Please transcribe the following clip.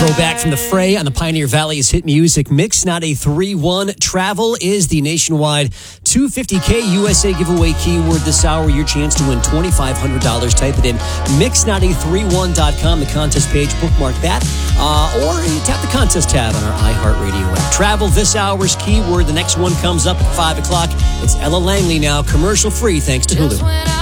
Throwback from the Fray on the Pioneer Valley's hit music mix. Not a 3-1. Travel is the nationwide $250K USA giveaway keyword this hour. Your chance to win $2,500. Type it in mix9a31.com, the contest page. Bookmark that. Or you tap the contest tab on our iHeartRadio app. Travel this hour's keyword. The next one comes up at 5 o'clock. It's Ella Langley now, commercial free, thanks to Hulu.